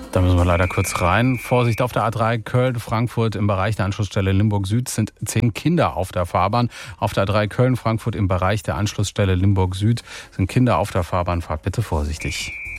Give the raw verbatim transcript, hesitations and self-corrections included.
Da müssen wir leider kurz rein. Vorsicht auf der A drei Köln-Frankfurt im Bereich der Anschlussstelle Limburg Süd sind zehn Kinder auf der Fahrbahn. Auf der A drei Köln-Frankfurt im Bereich der Anschlussstelle Limburg Süd sind Kinder auf der Fahrbahn. Fahrt bitte vorsichtig.